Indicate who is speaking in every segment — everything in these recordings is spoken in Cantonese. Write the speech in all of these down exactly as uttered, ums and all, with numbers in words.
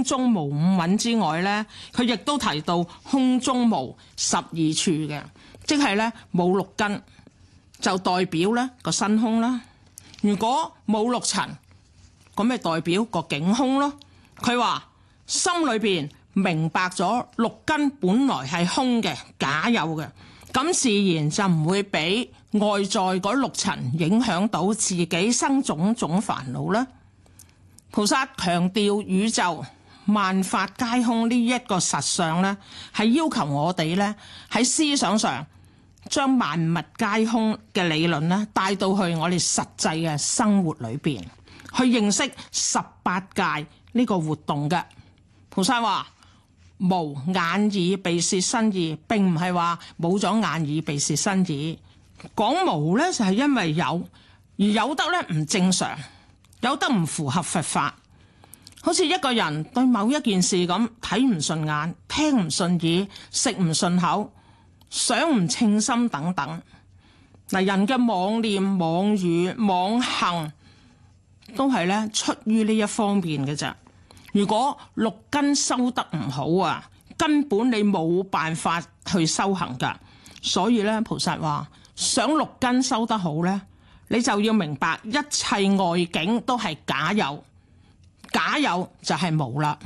Speaker 1: 中無五蘊之外咧，佢亦都提到空中無十二處嘅，即係咧冇六根就代表咧個身空啦。如果冇六塵，咁咪代表個境空咯。佢話心裏邊明白咗六根本來係空嘅，假有嘅，咁自然就唔會俾外在嗰六塵影響到自己生種種煩惱啦。菩薩強調宇宙萬法皆空呢一個實相咧，係要求我哋咧喺思想上將萬物皆空嘅理論咧帶到去我哋實際嘅生活裏邊，去認識十八界呢個活動嘅。菩薩話無眼耳鼻舌身意，並唔係話冇咗眼耳鼻舌身意。講無咧就係因為有，而有得咧唔正常，有得唔符合佛法。好似一個人對某一件事咁睇唔順眼，聽唔順耳，食唔順口，想唔稱心等等。嗱，人嘅妄念、妄語、妄行都係咧出於呢一方面嘅咋。如果六根修得唔好啊，根本你冇辦法去修行噶。所以咧，菩薩話想六根修得好咧，你就要明白一切外境都係假有，假有就係無啦。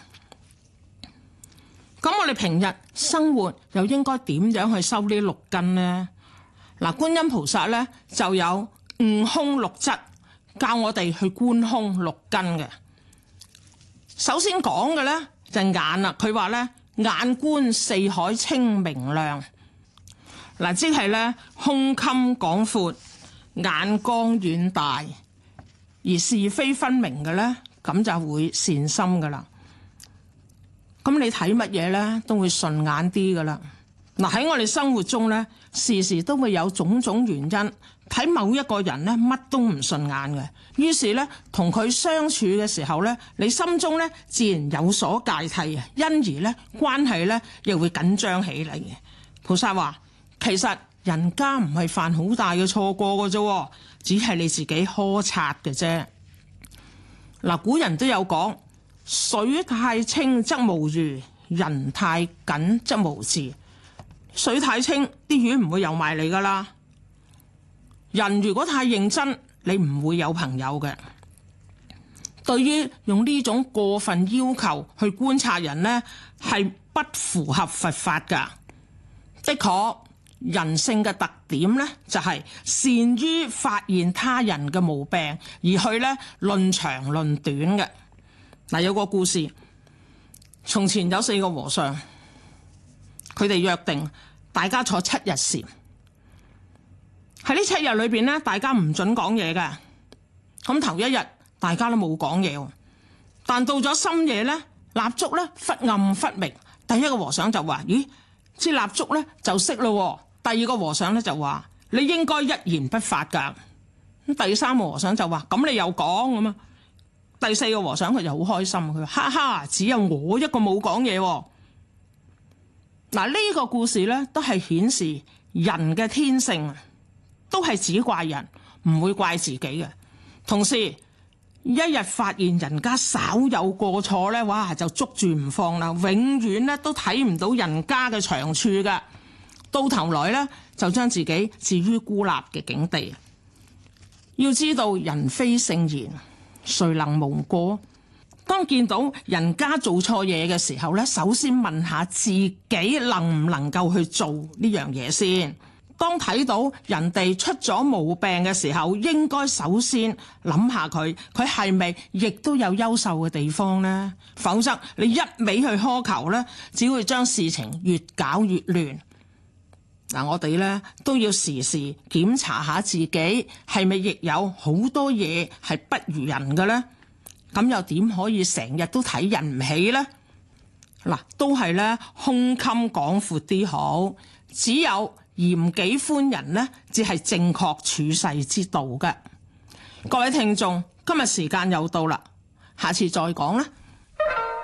Speaker 1: 咁我哋平日生活又應該點樣去修呢六根呢？嗱，觀音菩薩咧就有悟空六則，教我哋去觀空六根嘅。首先講嘅咧就係眼啦，佢話咧眼觀四海清明亮。嗱，即係咧胸襟廣闊，眼光遠大，而是非分明嘅咧，咁就會善心噶啦。咁你睇乜嘢咧，都會順眼啲噶啦。嗱，喺我哋生活中咧，時時都會有種種原因，睇某一個人咧乜都唔順眼嘅，於是咧同佢相處嘅時候咧，你心中咧自然有所芥蒂啊，因而咧關係咧又會緊張起嚟嘅。菩薩話其實人家唔係犯好大嘅錯過嘅啫，只係你自己苛察嘅啫。嗱，古人都有講，水太清則無魚，人太緊則無智。水太清，啲魚唔會游埋嚟噶啦。人如果太認真，你唔會有朋友嘅。對於用呢種過分要求去觀察人呢，係不符合佛法噶。的確，人性嘅特點呢，就係善於發現他人嘅毛病，而去呢論長論短嘅。嗱，有個故事，從前有四個和尚，佢哋約定大家坐七日禪。喺呢七日裏邊咧，大家唔准講嘢嘅。咁頭一日大家都冇講嘢，但到咗深夜咧，蠟燭咧忽暗忽明。第一個和尚就話：咦，支蠟燭咧就熄咯。第二個和尚咧就話：你應該一言不發噶。咁第三個和尚就話：咁你又講咁啊？第四個和尚佢就好開心，佢話：哈哈，只有我一個冇講嘢。嗱，呢個故事咧都係顯示人嘅天性，都係只怪人，唔會怪自己嘅。同時，一日發現人家稍有過錯咧，哇，就捉住唔放啦，永遠咧都睇唔到人家嘅長處㗎。到頭來咧，就將自己置於孤立嘅境地。要知道，人非聖賢，誰能無過？當見到人家做錯嘢嘅時候咧，首先問下自己能唔能夠去做呢樣嘢先。當睇到人哋出咗毛病嘅時候，應該首先諗下佢，佢係咪亦都有優秀嘅地方呢？否則你一味去苛求呢，只會將事情越搞越亂。嗱，我哋咧都要時時檢查下自己係咪亦有好多嘢係不如人嘅呢？咁又點可以成日都睇人唔起呢？嗱，都係咧胸襟廣闊啲好，只有嚴己寬人呢，只係正確處世之道嘅。各位聽眾，今日時間又到啦，下次再講啦。